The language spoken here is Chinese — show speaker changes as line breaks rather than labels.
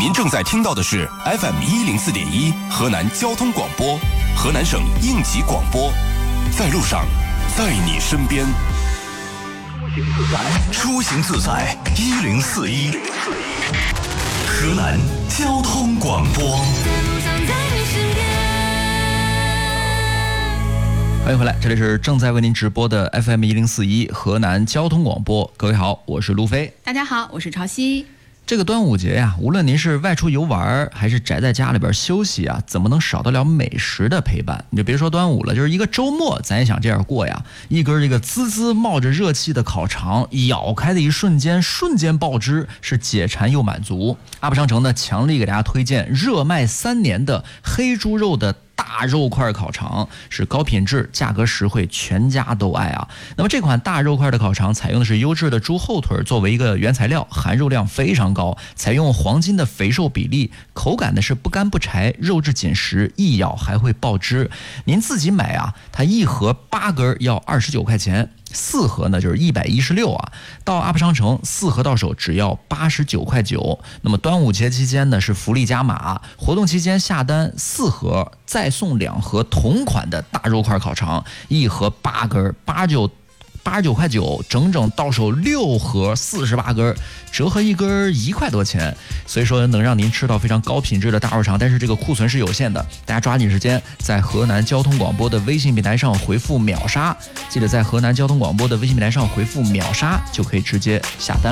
您正在听到的是 FM104.1 河南交通广播，河南省应急广播，在路上，在你身边。出行自在1041，河南交通广播。
欢迎回来，这里是正在为您直播的 FM1041 河南交通广播。各位好，我是路飞。
大家好，我是潮汐。
这个端午节呀，无论您是外出游玩还是宅在家里边休息啊，怎么能少得了美食的陪伴？你就别说端午了，就是一个周末，咱也想这样过呀。一根这个滋滋冒着热气的烤肠，咬开的一瞬间爆汁，是解馋又满足。UP商城呢，强力给大家推荐热卖3年的黑猪肉的大肉块烤肠，是高品质，价格实惠，全家都爱啊。那么这款大肉块的烤肠采用的是优质的猪后腿作为一个原材料，含肉量非常高，采用黄金的肥瘦比例，口感呢是不干不柴，肉质紧实，一咬还会爆汁。您自己买啊，它一盒8根要29块钱。4盒呢就是116啊，到 UP 商城4盒到手只要89块9。那么端午节期间呢是福利加码，活动期间下单4盒再送2盒同款的大肉块烤肠，一盒8根89块9，整整到手6盒48根，折合一根1块多钱，所以说能让您吃到非常高品质的大肉肠，但是这个库存是有限的，大家抓紧时间在河南交通广播的微信平台上回复秒杀，记得在河南交通广播的微信平台上回复秒杀就可以直接下单了。